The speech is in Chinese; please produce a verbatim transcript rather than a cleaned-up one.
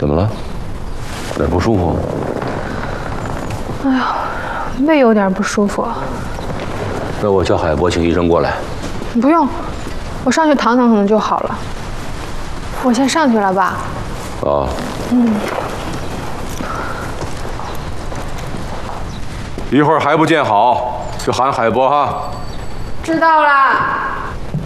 怎么了？哪儿不舒服？ 哎呀，胃有点不舒服。 那我叫海波请医生过来。 不用，我上去躺躺可能就好了。我先上去了吧。 啊。 嗯。 一会儿还不见好，就喊海波哈。 知道啦。